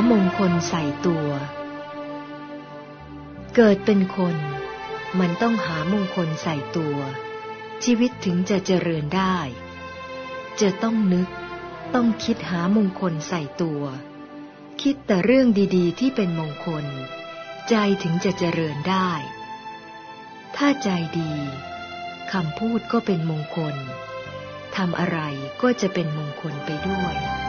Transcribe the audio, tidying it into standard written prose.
มงคลใส่ตัวเกิดเป็นคนมันต้องหามงคลใส่ตัวชีวิตถึงจะเจริญได้จะต้องนึกต้องคิดหามงคลใส่ตัวคิดแต่เรื่องดีๆที่เป็นมงคลใจถึงจะเจริญได้ถ้าใจดีคำพูดก็เป็นมงคลทำอะไรก็จะเป็นมงคลไปด้วย